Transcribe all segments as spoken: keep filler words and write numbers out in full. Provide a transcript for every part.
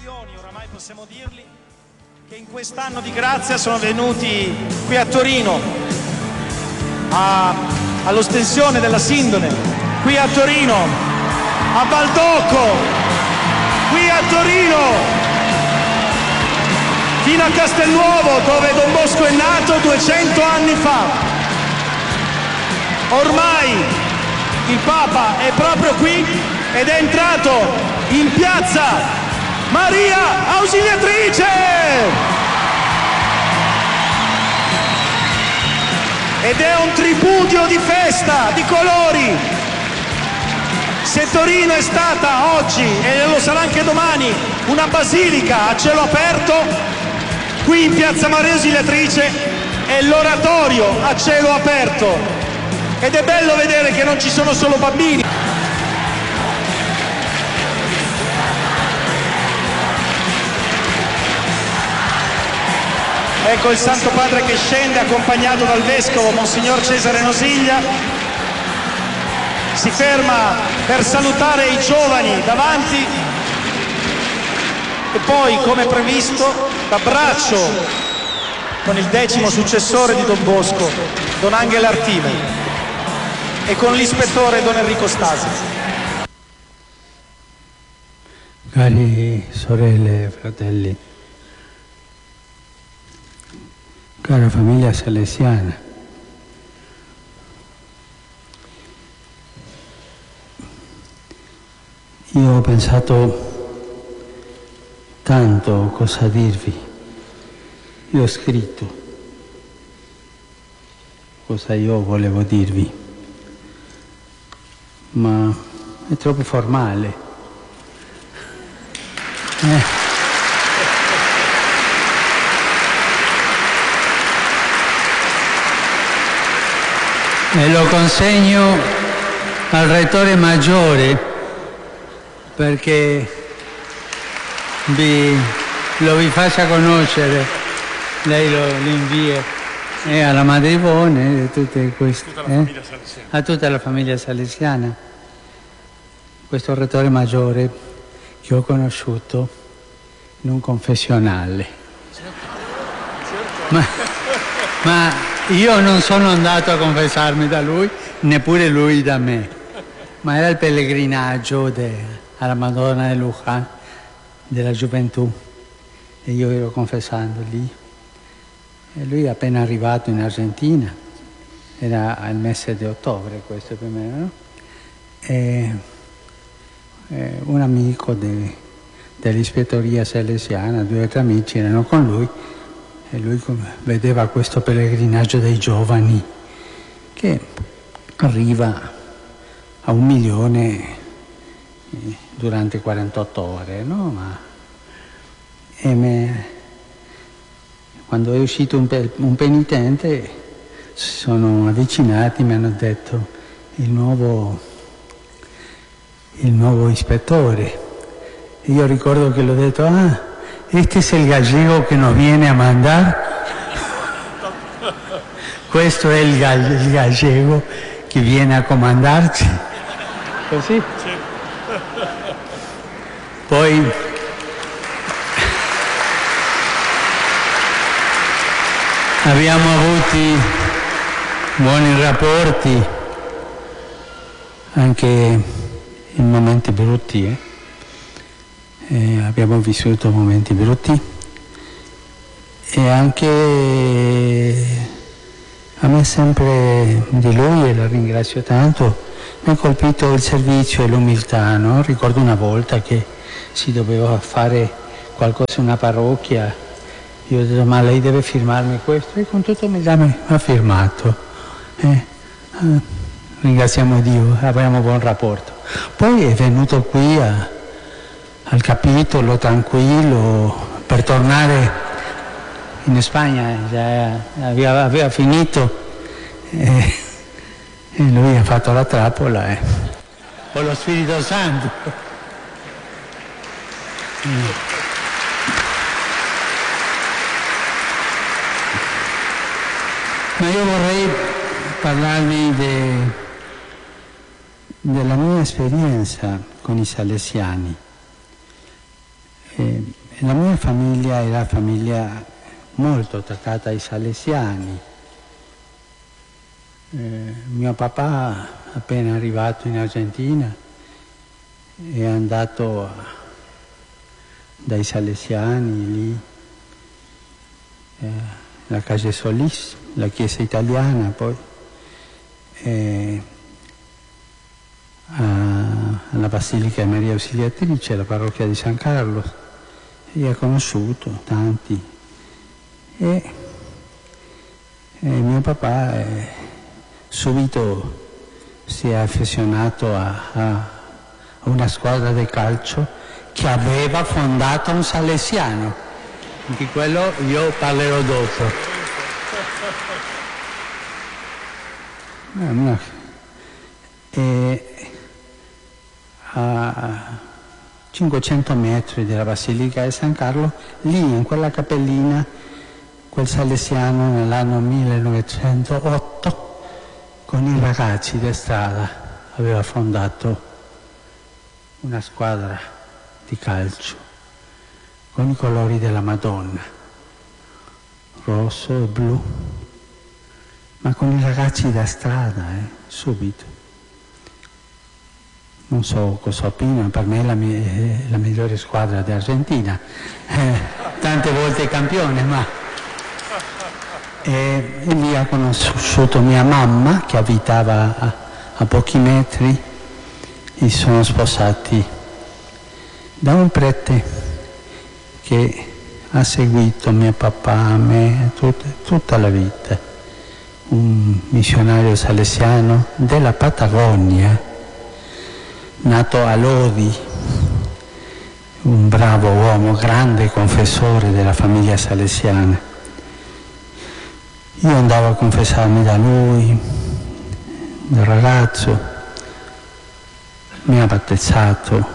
milioni, oramai possiamo dirli, che in quest'anno di grazia sono venuti qui a Torino a, all'ostensione della Sindone, qui a Torino, a Baldocco, qui a Torino, fino a Castelnuovo, dove Don Bosco è nato duecento anni fa. Ormai il Papa è proprio qui ed è entrato in piazza Maria Ausiliatrice! Ed è un tripudio di festa, di colori. Se Torino è stata oggi, e lo sarà anche domani, una basilica a cielo aperto, qui in piazza Maria Ausiliatrice è l'oratorio a cielo aperto. Ed è bello vedere che non ci sono solo bambini. Ecco il Santo Padre che scende accompagnato dal Vescovo Monsignor Cesare Nosiglia, si ferma per salutare i giovani davanti e poi, come previsto, l'abbraccio con il decimo successore di Don Bosco, Don Angelo Artime, e con l'ispettore Don Enrico Stasi. Cari sorelle e fratelli, cara famiglia salesiana, io ho pensato tanto cosa dirvi, io ho scritto cosa io volevo dirvi, ma è troppo formale. Eh. E lo consegno al Rettore Maggiore perché vi, lo vi faccia conoscere, lei lo, lo invia eh, alla Madre Ivone e tutte queste, tutta la eh, a tutta la famiglia salesiana. Questo Rettore Maggiore che ho conosciuto in un confessionale. Ma, ma io non sono andato a confessarmi da lui, neppure lui da me, ma era il pellegrinaggio de, alla Madonna de Luján della gioventù e io ero confessando lì. E lui è appena arrivato in Argentina, era al mese di ottobre questo più o meno, no? E, e un amico de, dell'ispettoria salesiana, due o tre amici erano con lui. E lui vedeva questo pellegrinaggio dei giovani che arriva a un milione durante quarantotto ore, no? Ma e me, quando è uscito un, pe, un penitente si sono avvicinati e mi hanno detto il nuovo, il nuovo ispettore. E io ricordo che l'ho detto, ah, este es el gallego que nos viene a mandar. Questo è il, gall il gallego che viene a comandarci. Così? Poi abbiamo avuto buoni rapporti, anche in momenti brutti, eh? E abbiamo vissuto momenti brutti e anche a me sempre di lui, e la ringrazio tanto, mi ha colpito il servizio e l'umiltà, no? Ricordo una volta che si doveva fare qualcosa in una parrocchia, io ho detto ma lei deve firmarmi questo, e con tutta umiltà mi ha firmato. Eh, eh, ringraziamo Dio, abbiamo un buon rapporto. Poi è venuto qui a al capitolo tranquillo per tornare in Spagna, già aveva, aveva finito e, e lui ha fatto la trappola eh. Con lo Spirito Santo. Mm. Ma io vorrei parlarvi de, della mia esperienza con i salesiani. Eh, la mia famiglia era famiglia molto attaccata ai salesiani. Eh, mio papà, appena arrivato in Argentina, è andato a, dai salesiani lì, eh, la Calle Solís, la chiesa italiana, poi eh, a, alla Basilica di Maria Ausiliatrice, la parrocchia di San Carlos, e ha conosciuto tanti. E, e mio papà eh, subito si è affezionato a, a una squadra di calcio che aveva fondato un salesiano. Di quello io parlerò dopo. E a cinquecento metri dalla Basilica di San Carlo, lì in quella cappellina, quel salesiano nell'anno millenovecentootto, con i ragazzi di strada, aveva fondato una squadra di calcio con i colori della Madonna, rosso e blu, ma con i ragazzi da strada, eh, subito. Non so cosa opina, per me è la, mia, la migliore squadra d'Argentina, eh, tante volte campione, ma... E, e lì ha conosciuto mia mamma, che abitava a, a pochi metri, e sono sposati da un prete che ha seguito mio papà, me, tut, tutta la vita, un missionario salesiano della Patagonia, nato a Lodi, un bravo uomo, grande confessore della famiglia salesiana. Io andavo a confessarmi da lui, da ragazzo, mi ha battezzato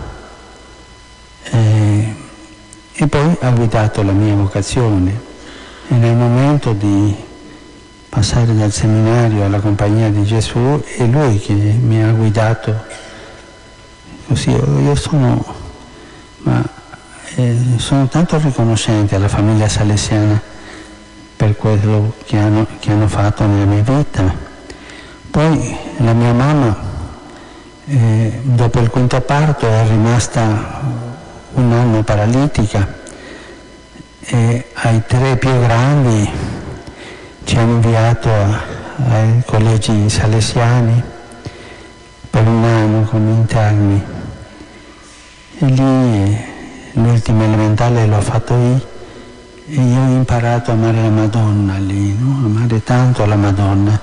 eh, e poi ha guidato la mia vocazione. E nel momento di passare dal seminario alla Compagnia di Gesù è lui che mi ha guidato. Così io sono, ma, eh, sono tanto riconoscente alla famiglia salesiana per quello che hanno, che hanno fatto nella mia vita. Poi la mia mamma, eh, dopo il quinto parto, è rimasta un anno paralitica e ai tre più grandi ci hanno inviato a, ai collegi salesiani per un anno come interni. E lì l'ultima elementare l'ho fatto io e io ho imparato a amare la Madonna lì, no? Amare tanto la Madonna.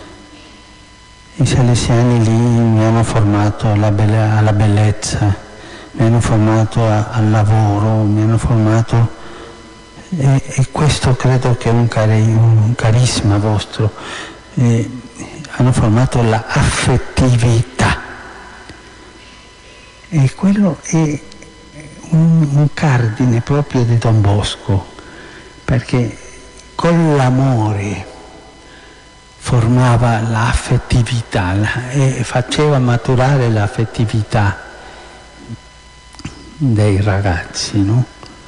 I salesiani lì mi hanno formato alla, belle, alla bellezza, mi hanno formato a, al lavoro, mi hanno formato e, e questo credo che è un, cari, un carisma vostro. E hanno formato l'affettività. E quello è un, un cardine proprio di Don Bosco, perché con l'amore formava l'affettività la, e faceva maturare l'affettività dei ragazzi, no?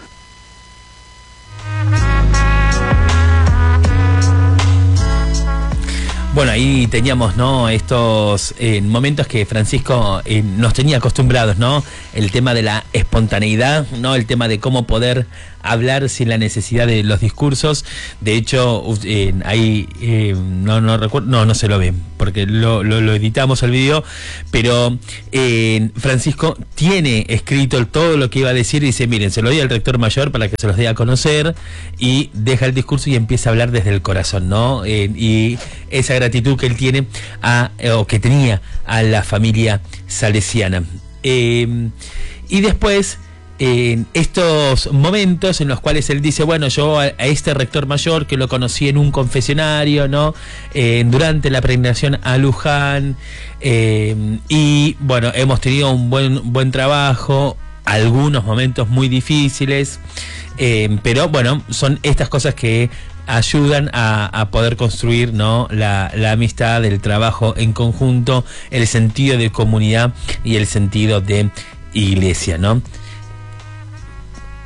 Bueno, ahí teníamos, ¿no?, estos eh, momentos que Francisco eh, nos tenía acostumbrados, ¿no? El tema de la espontaneidad, ¿no? El tema de cómo poder hablar sin la necesidad de los discursos. De hecho, eh, ahí eh, no no recuerdo, no no se lo ven porque lo, lo, lo editamos el video, pero eh, Francisco tiene escrito todo lo que iba a decir y dice, miren, se lo doy al rector mayor para que se los dé a conocer, y deja el discurso y empieza a hablar desde el corazón, ¿no? Eh, y esa gratitud que él tiene a, o que tenía a la familia salesiana. Eh, y después, en estos momentos en los cuales él dice, bueno, yo a, a este rector mayor que lo conocí en un confesionario, ¿no? Eh, durante la peregrinación a Luján, eh, y bueno, hemos tenido un buen, buen trabajo, algunos momentos muy difíciles, eh, pero bueno, son estas cosas que ayudan a, a poder construir, ¿no?, la, la amistad, el trabajo en conjunto, el sentido de comunidad y el sentido de iglesia, ¿no?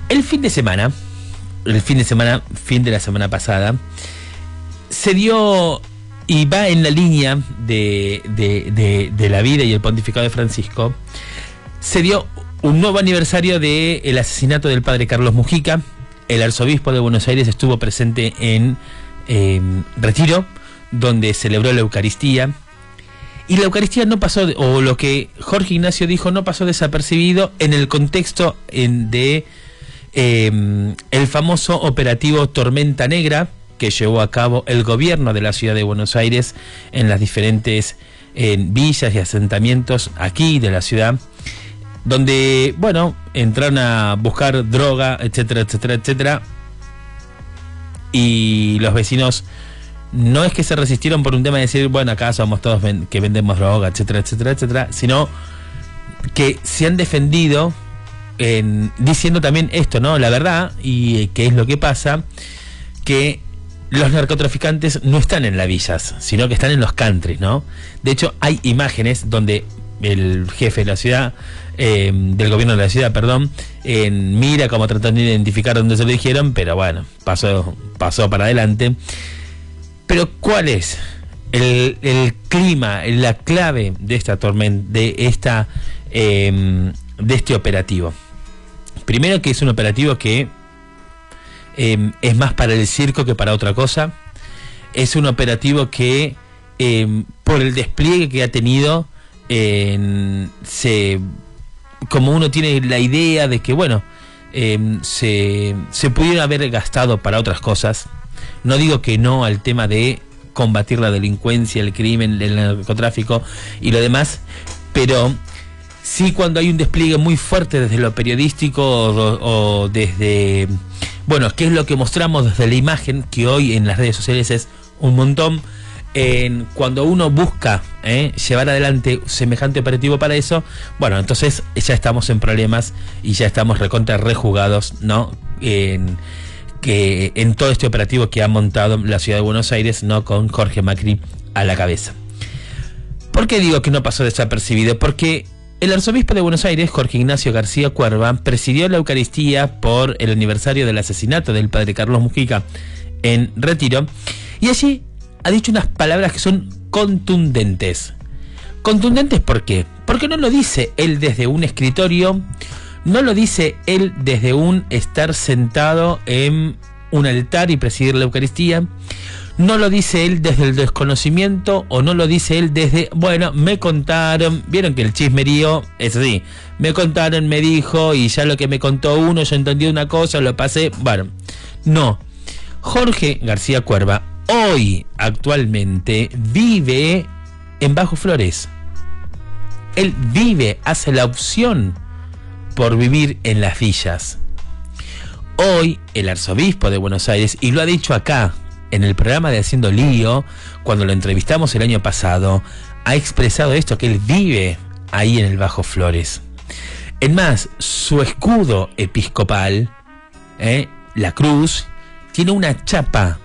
El fin de semana, el fin de semana, fin de la semana pasada, se dio, y va en la línea de, de, de, de la vida y el pontificado de Francisco, se dio un nuevo aniversario del asesinato del padre Carlos Mujica. El arzobispo de Buenos Aires estuvo presente en eh, Retiro, donde celebró la Eucaristía. Y la Eucaristía no pasó, o lo que Jorge Ignacio dijo, no pasó desapercibido en el contexto en de eh, el famoso operativo Tormenta Negra que llevó a cabo el gobierno de la ciudad de Buenos Aires en las diferentes eh, villas y asentamientos aquí de la ciudad, donde, bueno, entraron a buscar droga, etcétera, etcétera, etcétera, y los vecinos no es que se resistieron por un tema de decir, bueno, acá somos todos ven que vendemos droga, etcétera, etcétera, etcétera, sino que se han defendido en, diciendo también esto, ¿no? La verdad, y qué es lo que pasa, que los narcotraficantes no están en las villas, sino que están en los countries, ¿no? De hecho, hay imágenes donde el jefe de la ciudad, eh, del gobierno de la ciudad, perdón, eh, mira como tratando de identificar dónde se lo dijeron, pero bueno, pasó, pasó para adelante. Pero ¿cuál es el, el clima, la clave de esta tormenta, de esta, eh, de este operativo? Primero, que es un operativo que eh, es más para el circo que para otra cosa. Es un operativo que, eh, por el despliegue que ha tenido, eh, se, como uno tiene la idea de que, bueno, eh, se, se pudieron haber gastado para otras cosas. No digo que no al tema de combatir la delincuencia, el crimen, el narcotráfico y lo demás, pero sí, cuando hay un despliegue muy fuerte desde lo periodístico o, o desde, bueno, qué es lo que mostramos desde la imagen, que hoy en las redes sociales es un montón, en cuando uno busca eh, llevar adelante semejante operativo para eso, bueno, entonces ya estamos en problemas y ya estamos recontra rejugados, ¿no? En, que en todo este operativo que ha montado la ciudad de Buenos Aires, no, con Jorge Macri a la cabeza. ¿Por qué digo que no pasó desapercibido? Porque el arzobispo de Buenos Aires, Jorge Ignacio García Cuerva, presidió la Eucaristía por el aniversario del asesinato del padre Carlos Mujica en Retiro, y allí ha dicho unas palabras que son contundentes. ¿Contundentes por qué? Porque no lo dice él desde un escritorio, no lo dice él desde un estar sentado en un altar y presidir la Eucaristía, no lo dice él desde el desconocimiento, o no lo dice él desde, bueno, me contaron, vieron que el chismerío es así, me contaron, me dijo, y ya lo que me contó uno, yo entendí una cosa, lo pasé, bueno, no. Jorge García Cuerva hoy, actualmente, vive en Bajo Flores. Él vive, hace la opción por vivir en las villas. Hoy el arzobispo de Buenos Aires, y lo ha dicho acá en el programa de Haciendo Lío, cuando lo entrevistamos el año pasado, ha expresado esto, que él vive ahí en el Bajo Flores. Es más, su escudo episcopal, eh, la cruz, tiene una chapa,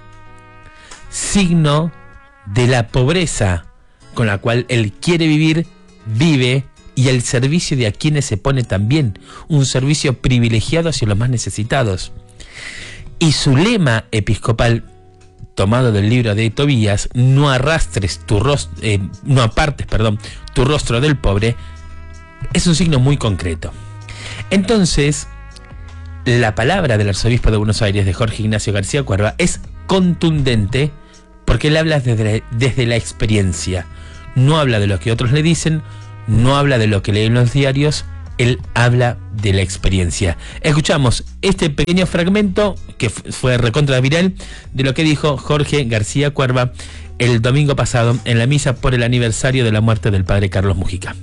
signo de la pobreza con la cual él quiere vivir, vive, y el servicio de a quienes se pone también, un servicio privilegiado hacia los más necesitados. Y su lema episcopal, tomado del libro de Tobías, no arrastres tu rostro, eh, no apartes, perdón, tu rostro del pobre, es un signo muy concreto. Entonces, la palabra del arzobispo de Buenos Aires, de Jorge Ignacio García Cuerva, es contundente porque él habla desde, desde la experiencia. No habla de lo que otros le dicen, no habla de lo que lee en los diarios, él habla de la experiencia. Escuchamos este pequeño fragmento que fue recontra viral de lo que dijo Jorge García Cuerva el domingo pasado en la misa por el aniversario de la muerte del padre Carlos Mujica.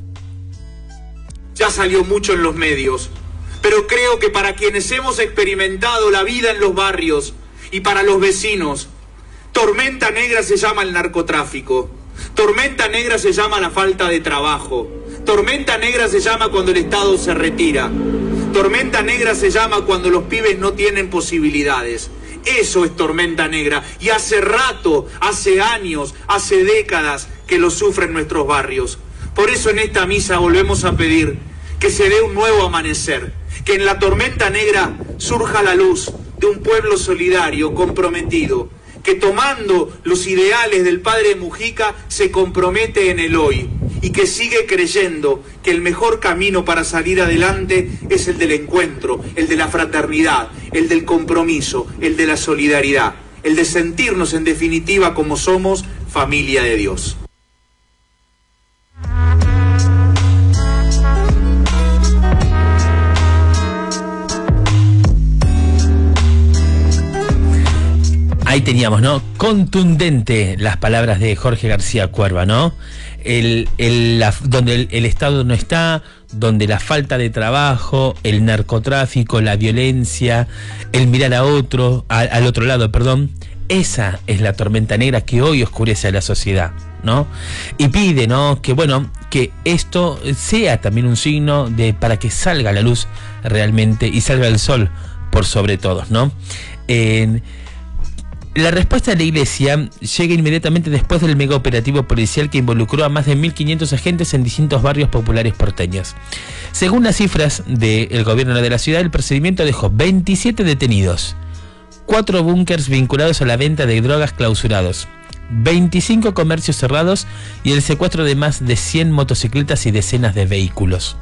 Ya salió mucho en los medios, pero creo que para quienes hemos experimentado la vida en los barrios y para los vecinos, tormenta negra se llama el narcotráfico. Tormenta negra se llama la falta de trabajo. Tormenta negra se llama cuando el Estado se retira. Tormenta negra se llama cuando los pibes no tienen posibilidades. Eso es tormenta negra. Y hace rato, hace años, hace décadas que lo sufren nuestros barrios. Por eso en esta misa volvemos a pedir que se dé un nuevo amanecer. Que en la tormenta negra surja la luz de un pueblo solidario, comprometido, que tomando los ideales del padre Mujica se compromete en el hoy y que sigue creyendo que el mejor camino para salir adelante es el del encuentro, el de la fraternidad, el del compromiso, el de la solidaridad, el de sentirnos en definitiva como somos familia de Dios. Ahí teníamos, ¿no? Contundente las palabras de Jorge García Cuerva, ¿no? El, el, la, donde el, el Estado no está, donde la falta de trabajo, el narcotráfico, la violencia, el mirar a otro, a, al otro lado, perdón, esa es la tormenta negra que hoy oscurece a la sociedad, ¿no? Y pide, ¿no? Que bueno, que esto sea también un signo de para que salga la luz realmente y salga el sol por sobre todos, ¿no? En La respuesta de la Iglesia llega inmediatamente después del mega operativo policial que involucró a más de mil quinientos agentes en distintos barrios populares porteños. Según las cifras del gobierno de la ciudad, el procedimiento dejó veintisiete detenidos, cuatro búnkers vinculados a la venta de drogas clausurados, veinticinco comercios cerrados y el secuestro de más de cien motocicletas y decenas de vehículos.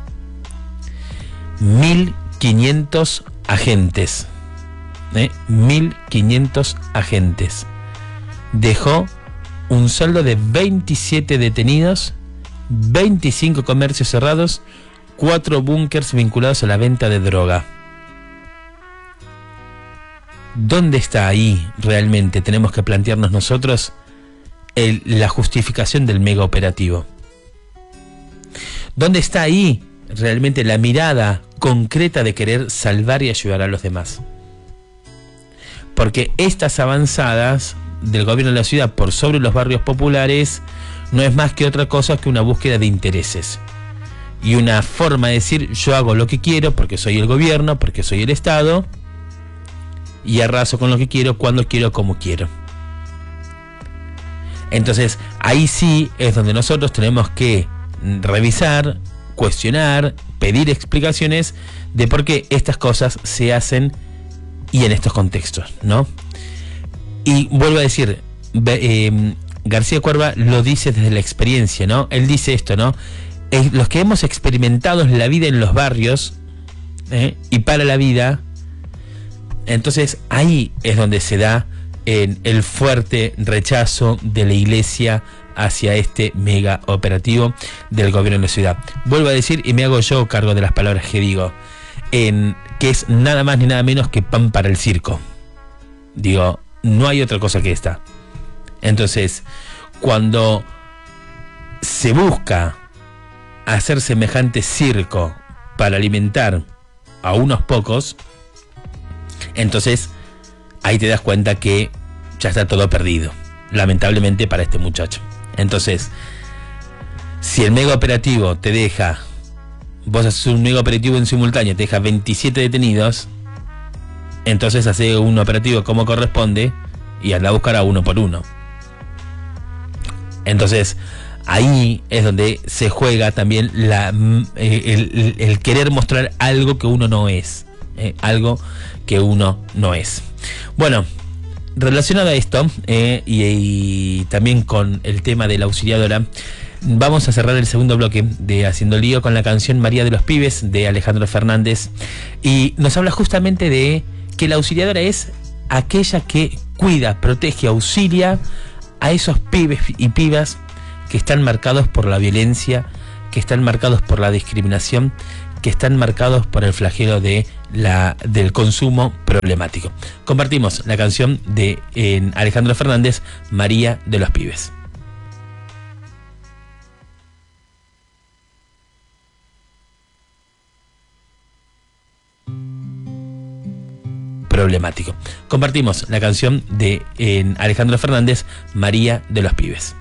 mil quinientos agentes. ¿Eh? mil quinientos agentes. Dejó un saldo de veintisiete detenidos, veinticinco comercios cerrados, cuatro búnkers vinculados a la venta de droga. ¿Dónde está ahí realmente? Tenemos que plantearnos nosotros el, la justificación del mega operativo. ¿Dónde está ahí realmente la mirada concreta de querer salvar y ayudar a los demás? Porque estas avanzadas del gobierno de la ciudad por sobre los barrios populares no es más que otra cosa que una búsqueda de intereses y una forma de decir yo hago lo que quiero porque soy el gobierno, porque soy el Estado y arraso con lo que quiero, cuando quiero, como quiero. Entonces ahí sí es donde nosotros tenemos que revisar, cuestionar, pedir explicaciones de por qué estas cosas se hacen y en estos contextos, ¿no? Y vuelvo a decir, eh, García Cuerva lo dice desde la experiencia, ¿no? Él dice esto, ¿no? Eh, los que hemos experimentado la vida en los barrios ¿eh? y para la vida, entonces ahí es donde se da eh, el fuerte rechazo de la Iglesia hacia este mega operativo del gobierno de la ciudad. Vuelvo a decir, y me hago yo cargo de las palabras que digo, en que es nada más ni nada menos que pan para el circo. Digo, no hay otra cosa que esta. Entonces, cuando se busca hacer semejante circo para alimentar a unos pocos, entonces ahí te das cuenta que ya está todo perdido, lamentablemente para este muchacho. Entonces, si el mega operativo te deja, vos haces un mega operativo en simultáneo, te deja veintisiete detenidos, entonces hace un operativo como corresponde y anda a buscar a uno por uno. Entonces ahí es donde se juega también la, el, el, el querer mostrar algo que uno no es, eh, algo que uno no es. Bueno, relacionado a esto eh, y, y también con el tema de la auxiliadora, vamos a cerrar el segundo bloque de Haciendo Lío con la canción María de los Pibes de Alejandro Fernández, y nos habla justamente de que la auxiliadora es aquella que cuida, protege, auxilia a esos pibes y pibas que están marcados por la violencia, que están marcados por la discriminación, que están marcados por el flagelo de la, del consumo problemático. Compartimos la canción de eh, Alejandro Fernández, María de los Pibes. Problemático. Compartimos la canción de eh, Alejandro Fernández, María de los Pibes.